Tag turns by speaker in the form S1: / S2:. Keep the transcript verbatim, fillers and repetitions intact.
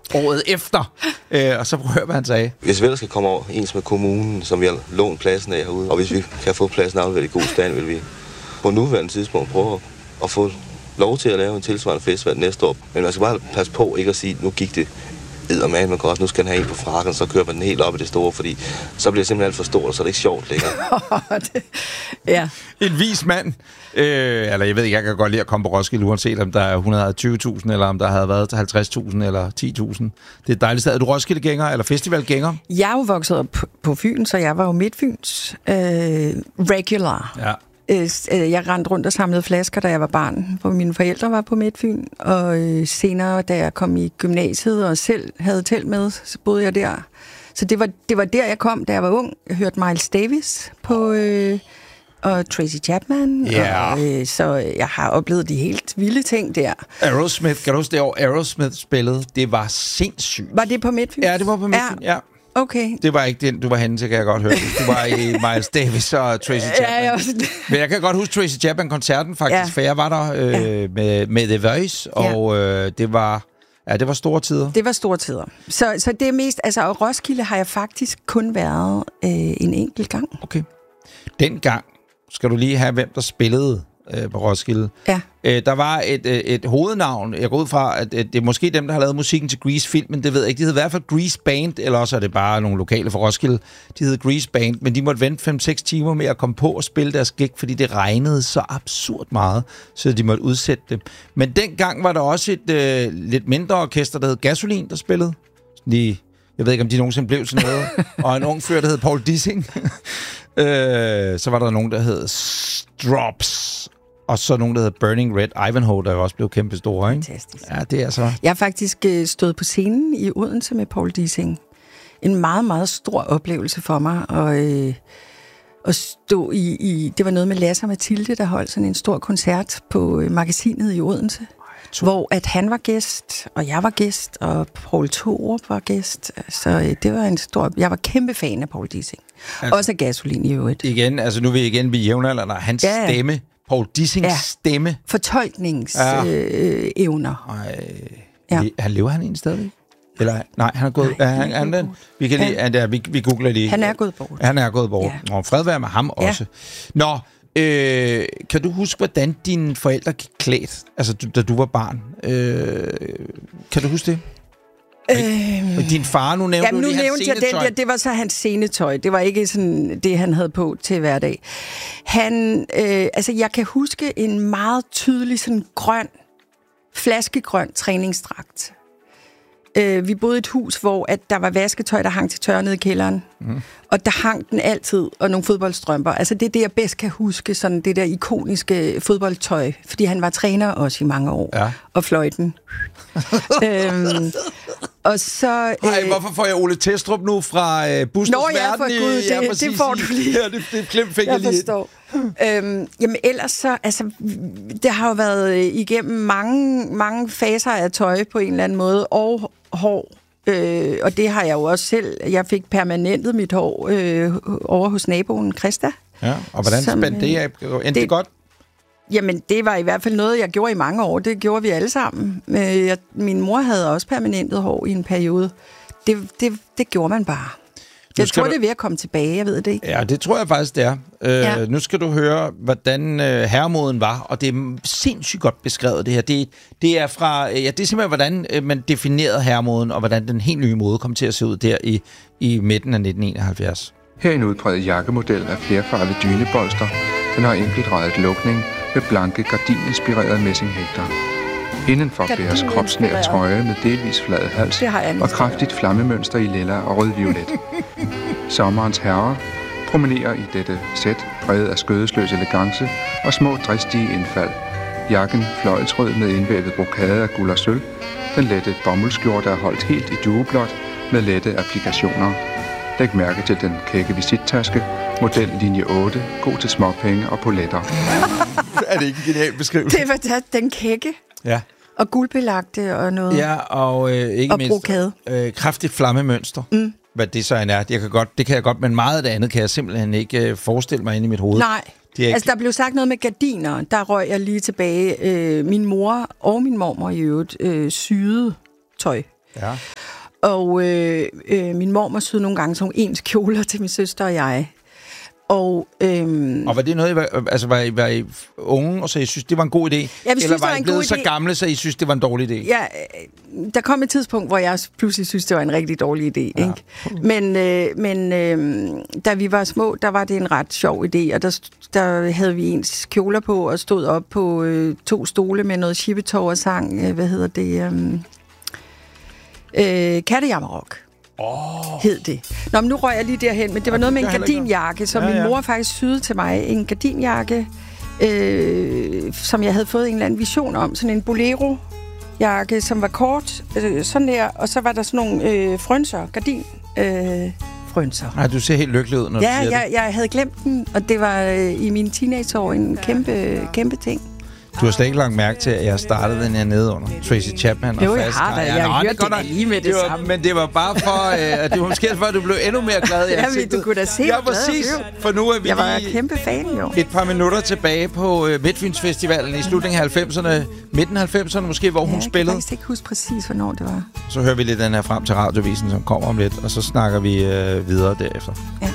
S1: året efter. Øh, og så prøver hvad han sagde.
S2: Hvis vi ellers skal komme over ens med kommunen, som vi har lånt pladsen af herude, og hvis vi kan få pladsen afleveret i god stand, vil vi på nuværende tidspunkt prøve at, at få lov til at lave en tilsvarende festival næste år. Men man skal bare passe på ikke at sige, nu gik det eddermame med godt, nu skal den have en på frakken, så kører man den helt op i det store, fordi så bliver det simpelthen alt for stort, og så er det ikke sjovt længere.
S3: Ja.
S1: En vis mand, øh, eller jeg ved ikke, jeg kan godt lide at komme på Roskilde, uanset om der er et hundrede og tyve tusind, eller om der havde været halvtreds tusind eller ti tusind. Det er et dejligt sted. Er du Roskilde-gænger eller festivalgænger?
S3: Jeg er jo vokset op på Fyn, så jeg var jo Midtfyns øh, regular.
S1: Ja.
S3: Jeg rendte rundt og samlede flasker, da jeg var barn, hvor mine forældre var på Midtfyn, og øh, senere, da jeg kom i gymnasiet og selv havde telt med, så boede jeg der. Så det var, det var der, jeg kom, da jeg var ung. Jeg hørte Miles Davis på, øh, og Tracy Chapman,
S1: yeah.
S3: og, øh, så jeg har oplevet de helt vilde ting der.
S1: Aerosmith, kan du huske det år, Aerosmith spillede? Det var sindssygt.
S3: Var det på Midtfyn?
S1: Ja, det var på Midtfyn, ja. ja.
S3: Okay.
S1: Det var ikke den, du var henne til, kan jeg godt høre. Du var i Miles Davis og Tracy Chapman.
S3: Ja, jeg også.
S1: Men jeg kan godt huske Tracy Chapman-koncerten faktisk, ja. For jeg var der øh, ja. med, med The Voice, og ja. øh, det var ja, det var store tider.
S3: Det var store tider. Så, så det er mest, altså, og Roskilde har jeg faktisk kun været øh, en enkelt gang.
S1: Okay. Den gang skal du lige have, hvem der spillede øh, på Roskilde.
S3: Ja.
S1: Øh, der var et, øh, et hovednavn. Jeg går ud fra, at, at det er måske dem, der har lavet musikken til Grease-filmen. Det ved jeg ikke. De hed i hvert fald Grease Band, eller også er det bare nogle lokale fra Roskilde. De hed Grease Band, men de måtte vente fem seks timer med at komme på og spille deres gig, fordi det regnede så absurd meget, så de måtte udsætte det. Men dengang var der også et øh, lidt mindre orkester, der hed Gasolin, der spillede. De, jeg ved ikke, om de nogensinde blev sådan noget. Og en ung fyr, der hed Paul Dissing. øh, så var der nogen, der hed Strops. Og så nogen, der hedder Burning Red. Ivanhoe, der jo også blev kæmpe store, ikke?
S3: Fantastisk.
S1: Ja, det er så.
S3: Jeg har faktisk øh, stået på scenen i Odense med Paul Dissing. En meget, meget stor oplevelse for mig. Og, øh, at stå i, i... Det var noget med Lasse og Mathilde, der holdt sådan en stor koncert på øh, Magasinet i Odense. Ej, hvor at han var gæst, og jeg var gæst, og Paul Thorup var gæst. Så øh, det var en stor... Jeg var kæmpe fan af Paul Dissing. Altså, også af Gasolin i øvrigt.
S1: Igen, altså nu vil jeg igen blive jævnaldrende. Hans ja. stemme... Paul Dissings ja. stemme.
S3: Fortolkningsevner.
S1: Ja. ja. Han lever han egentlig stadig? Eller nej, han er gået. Nej, han, han, han, vi kan lige, han, der, vi, vi googler lige.
S3: Han er gået bort.
S1: Han er gået bort. Ja. Nå, fred være med ham ja. også. Nå, øh, kan du huske, hvordan dine forældre gik klædt, altså da du var barn? Øh, kan du huske det? Øhm, din far, nu nævnte
S3: jamen,
S1: du
S3: nu
S1: lige
S3: nævnte
S1: hans
S3: jeg det, det, det var så hans scenetøj. Det var ikke sådan det, han havde på til hverdag. Han, øh, altså jeg kan huske en meget tydelig sådan grøn, flaskegrøn træningsdragt. Øh, vi boede i et hus, hvor at der var vasketøj, der hang til tørre nede i kælderen. Mm. Og der hang den altid, og nogle fodboldstrømper. Altså det er det, jeg bedst kan huske, sådan det der ikoniske fodboldtøj. Fordi han var træner også i mange år, ja. og fløjten. øhm, og så...
S1: Ej, øh, hvorfor får jeg Ole Testrup nu fra øh, Busters
S3: Nå, ja,
S1: Verden?
S3: for Gud, det,
S1: ja,
S3: det får du lige.
S1: Ja, det, det klem fik jeg,
S3: jeg
S1: lige.
S3: forstår. øhm, jamen ellers så, altså, det har jo været igennem mange, mange faser af tøj på en eller anden måde, og hår. Øh, og det har jeg jo også selv. Jeg fik permanentet mit hår øh, over hos naboen Christa.
S1: Ja, og hvordan spændte det af? Endte det, det godt?
S3: Jamen, det var i hvert fald noget, jeg gjorde i mange år. Det gjorde vi alle sammen. Øh, jeg, min mor havde også permanentet hår i en periode. Det, det, det gjorde man bare. Jeg tror, du... det er ved at komme tilbage, jeg ved det ikke.
S1: Ja, det tror jeg faktisk, det er. Øh, ja. Nu skal du høre, hvordan øh, herremoden var, og det er sindssygt godt beskrevet, det her. Det, det er fra, øh, ja, det er simpelthen, hvordan øh, man definerede herremoden, og hvordan den helt nye mode kom til at se ud der i, i midten af nitten enoghalvfjerds.
S4: Her er en udpræget jakkemodel af flerfarvede dynebolster. Den har enkeltrejet lukning med blanke gardininspirerede messinghægter. Indenfor bæres kropsnær trøje med delvis flad hals og kraftigt flammemønster i lilla og rød-violet. Sommerens herrer promenerer i dette sæt præget af skødesløs elegance og små dristige indfald. Jakken fløjlsrød med indvævet brokade af guld og sølv. Den lette bomuldsskjorte er holdt helt i dueblåt med lette applikationer. Læg mærke til den kække visittaske, model linje otte, god til småpenge og poletter.
S1: Er det ikke en genial beskrivelse?
S3: Det var den kække.
S1: Ja.
S3: Og guldbelagte og noget.
S1: Ja, og øh, ikke
S3: og
S1: mindst
S3: brokade.
S1: Øh, kraftigt flammemønster. Mm. Hvad det så end er. Jeg kan godt, det kan jeg godt, men meget af det andet kan jeg simpelthen ikke øh, forestille mig inde i mit hoved.
S3: Nej. Ikke... Altså, der blev sagt noget med gardiner. Der røg jeg lige tilbage. Øh, min mor og min mormor i øvrigt øh, syede tøj.
S1: Ja.
S3: Og øh, øh, min mormor syede nogle gange sådan ens kjoler til min søster og jeg. Og, øhm,
S1: og var det noget, I var, altså var I, var I unge, og så I synes, det var en god idé?
S3: Ja, vi
S1: Eller
S3: synes,
S1: var
S3: var
S1: I
S3: en
S1: blevet
S3: god
S1: så
S3: idé.
S1: gamle, så I synes, det var en dårlig idé?
S3: Ja, der kom et tidspunkt, hvor jeg pludselig synes, det var en rigtig dårlig idé. Ja. Ikke? Men, øh, men øh, da vi var små, der var det en ret sjov idé, og der, der havde vi ens kjoler på, og stod op på øh, to stole med noget shippetov og sang, øh, hvad hedder det, øh, øh, Kattejammerok.
S1: Oh.
S3: Hed det. Nå, men nu røg jeg lige derhen, men det var noget med en gardinjakke, som
S1: ja,
S3: min
S1: ja.
S3: mor faktisk syede til mig. En gardinjakke, øh, som jeg havde fået en eller anden vision om. Sådan en bolero-jakke, som var kort, øh, sådan der, og så var der sådan nogle øh, frønser, gardin øh, frønser.
S1: Nej, du ser helt lykkelig ud, når
S3: ja,
S1: du siger
S3: jeg, jeg havde glemt den, og det var øh, i mine teenageår en kæmpe, kæmpe ting.
S1: Du har slet ikke lagt mærke til, at jeg startede den her nede under Tracy Chapman og
S3: jo, jeg
S1: Fast
S3: har da.
S1: Car.
S3: Jeg
S1: nå,
S3: hørte
S1: det, godt
S3: det
S1: nok.
S3: lige med det,
S1: det var,
S3: samme.
S1: Men det var bare for, øh, det var måske for, at du blev endnu mere glad i
S3: Ja,
S1: ansigtet.
S3: men du kunne da se,
S1: ja,
S3: hvor glad jeg
S1: præcis.
S3: blev.
S1: For nu er vi
S3: Jeg var
S1: lige
S3: kæmpe fan, jo.
S1: et par minutter tilbage på øh, Midtfynsfestivalen i slutningen af halvfemserne, midten af halvfemserne måske, hvor
S3: Ja,
S1: hun
S3: jeg
S1: spillede.
S3: kan faktisk ikke huske præcis, hvornår det var.
S1: Så hører vi lidt den her frem til radiovisen, som kommer om lidt, og så snakker vi øh, videre derefter.
S3: Ja.